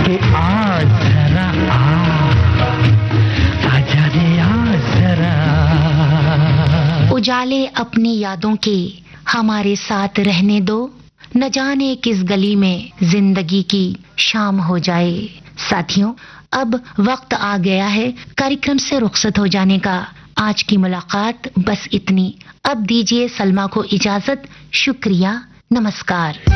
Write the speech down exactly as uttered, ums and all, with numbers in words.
के आ जरा आ, आजा रे आ जरा। उजाले अपनी यादों के हमारे साथ रहने दो, न जाने किस गली में जिंदगी की शाम हो जाए। साथियों, अब वक्त आ गया है कार्यक्रम से रुखसत हो जाने का। आज की मुलाकात बस इतनी। अब दीजिए सलमा को इजाजत। शुक्रिया, नमस्कार।